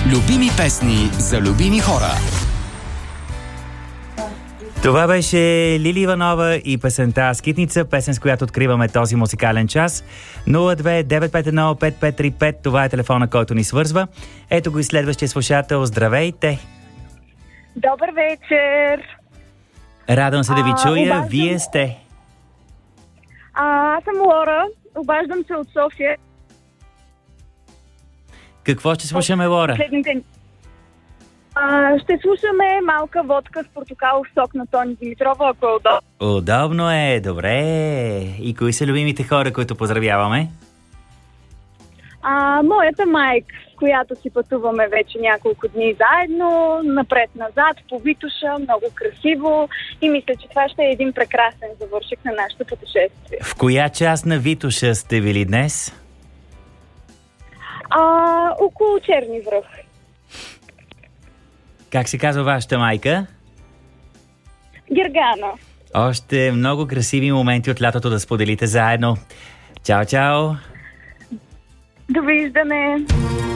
Любими песни за любими хора. Това беше Лили Иванова и песента Скитница, песен с която откриваме този музикален час. 02-951-5535, това е телефона, който ни свързва. Ето го и следващия слушател. Здравейте! Добър вечер! Радвам се да ви чуя. Вие сте? Аз съм Лора. Обаждам се от София. Какво ще слушаме, Лора? Ще слушаме Малка водка с портокалов сок на Тони Димитрова, ако е удобно. Удобно е, добре. И кои са любимите хора, които поздравяваме? Моята майка, с която си пътуваме вече няколко дни заедно, напред-назад, по Витоша, много красиво, и мисля, че това ще е един прекрасен завършек на нашето пътешествие. В коя част на Витоша сте били днес? Около Черни връх. Как се казва вашата майка? Гергана. Още много красиви моменти от лятото да споделите заедно. Чао, чао! Довиждане!